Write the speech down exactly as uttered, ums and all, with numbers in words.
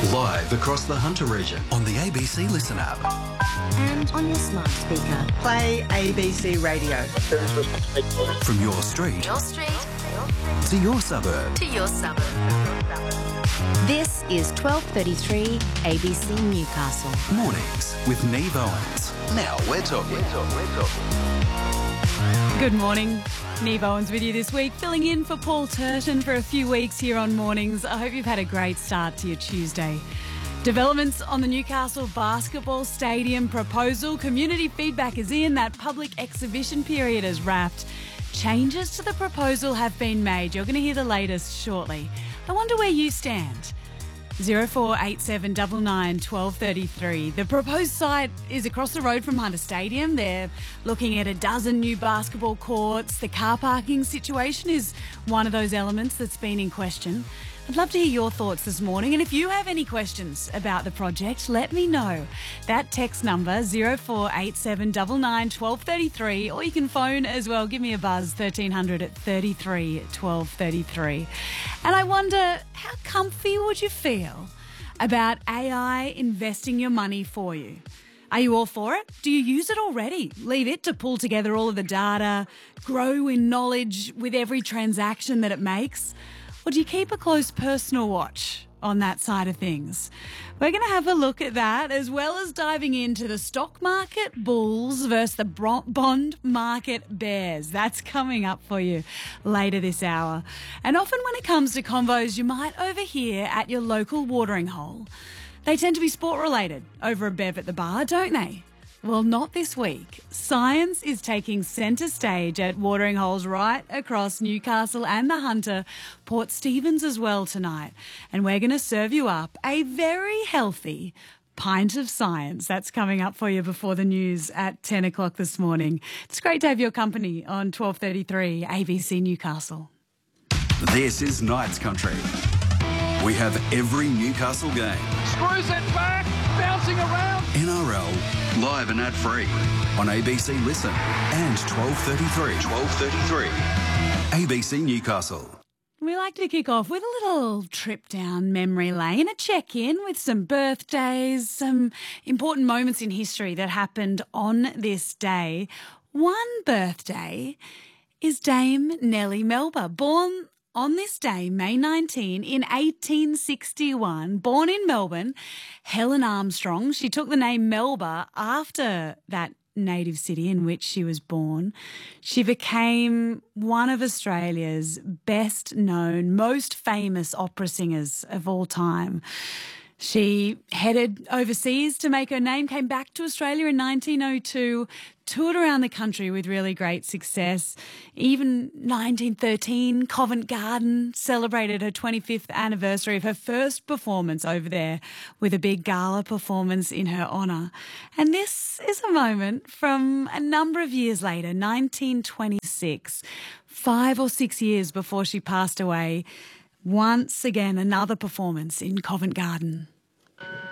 Live across the Hunter region on the A B C Listen app. And on your smart speaker. Play A B C Radio. From your street, Your street. to your suburb. To your suburb. This is twelve thirty-three A B C Newcastle. Mornings with Neve Owens. Now we're talking. We're talking. We're talking. Good morning. Neve Owens with you this week, filling in for Paul Turton for a few weeks here on Mornings. I hope you've had a great start to your Tuesday. Developments on the Newcastle Basketball Stadium proposal. Community feedback is in. That public exhibition period is wrapped. Changes to the proposal have been made. You're going to hear the latest shortly. I wonder where you stand. zero four eight seven nine nine one two three three. The proposed site is across the road from Hunter Stadium. They're looking at a dozen new basketball courts. The car parking situation is one of those elements that's been in question. I'd love to hear your thoughts this morning, and if you have any questions about the project, let me know. That text number zero four eight seven nine nine one two three three, or you can phone as well. Give me a buzz, thirteen hundred at thirty-three twelve thirty-three. And I wonder, how comfy would you feel about A I investing your money for you? Are you all for it? Do you use it already? Leave it to pull together all of the data, grow in knowledge with every transaction that it makes? Or do you keep a close personal watch on that side of things? We're going to have a look at that, as well as diving into the stock market bulls versus the bond market bears. That's coming up for you later this hour. And often when it comes to convos you might overhear at your local watering hole, they tend to be sport related over a bev at the bar, don't they? Well, not this week. Science is taking centre stage at watering holes right across Newcastle and the Hunter, Port Stephens as well tonight. And we're going to serve you up a very healthy pint of science. That's coming up for you before the news at ten o'clock this morning. It's great to have your company on twelve thirty-three A B C Newcastle. This is Knights Country. We have every Newcastle game. Screws it back, bouncing around. N R L, live and ad-free on A B C Listen and twelve thirty-three. twelve thirty-three. A B C Newcastle. We like to kick off with a little trip down memory lane, a check-in with some birthdays, some important moments in history that happened on this day. One birthday is Dame Nellie Melba, born on this day, May nineteenth, in eighteen sixty-one, born in Melbourne, Helen Armstrong. She took the name Melba after that native city in which she was born. She became one of Australia's best known, most famous opera singers of all time. She headed overseas to make her name, came back to Australia in nineteen oh two, toured around the country with really great success. Even nineteen thirteen, Covent Garden celebrated her twenty-fifth anniversary of her first performance over there with a big gala performance in her honour. And this is a moment from a number of years later, nineteen twenty-six, five or six years before she passed away. Once again, another performance in Covent Garden.